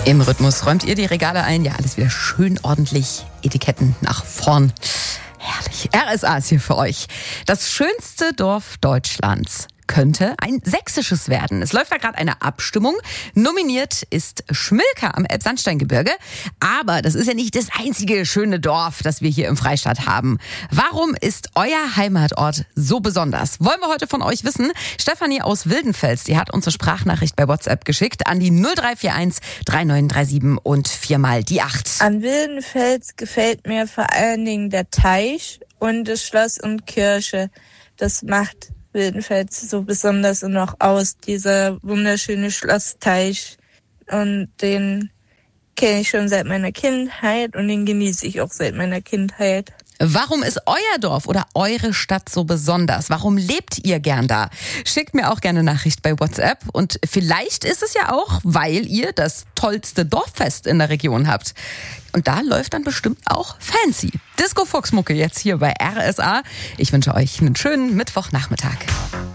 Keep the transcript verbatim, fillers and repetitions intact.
Im Rhythmus räumt ihr die Regale ein. Ja, alles wieder schön ordentlich. Etiketten nach vorn. Herrlich. R S A ist hier für euch. Das schönste Dorf Deutschlands könnte ein sächsisches werden. Es läuft da gerade eine Abstimmung. Nominiert ist Schmilka am Elbsandsteingebirge. Aber das ist ja nicht das einzige schöne Dorf, das wir hier im Freistaat haben. Warum ist euer Heimatort so besonders? Wollen wir heute von euch wissen. Stefanie aus Wildenfels, die hat uns eine Sprachnachricht bei WhatsApp geschickt an die null drei vier eins drei neun drei sieben und viermal die acht. An Wildenfels gefällt mir vor allen Dingen der Teich und das Schloss und Kirche. Das macht Wildenfels so besonders und auch aus, dieser wunderschöne Schlossteich. Und den kenne ich schon seit meiner Kindheit und den genieße ich auch seit meiner Kindheit. Warum ist euer Dorf oder eure Stadt so besonders? Warum lebt ihr gern da? Schickt mir auch gerne eine Nachricht bei WhatsApp. Und vielleicht ist es ja auch, weil ihr das tollste Dorffest in der Region habt. Und da läuft dann bestimmt auch fancy. Disco Fox Mucke jetzt hier bei R S A. Ich wünsche euch einen schönen Mittwochnachmittag.